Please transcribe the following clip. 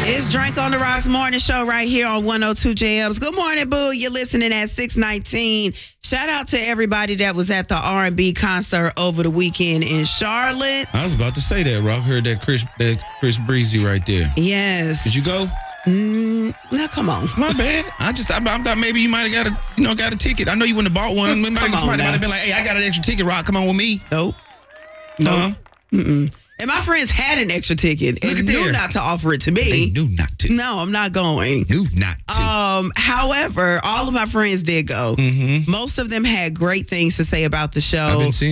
It's Drink on the Rocks morning show right here on 102 JMs. Good morning, boo. You're listening at 619. Shout out to everybody that was at the R&B concert over the weekend in Charlotte. I was about to say that, Rock. Heard that Chris Breezy right there. Yes. Did you go? Now, come on. My bad. I thought maybe you might have got a ticket. I know you wouldn't have bought one. Somebody might have been like, hey, I got an extra ticket, Rock. Come on with me. Nope. No. And my friends had an extra ticket and knew not to offer it to me. They knew not to. No, I'm not going. Knew not to. However, all of my friends did go. Most of them had great things to say about the show. I've been seeing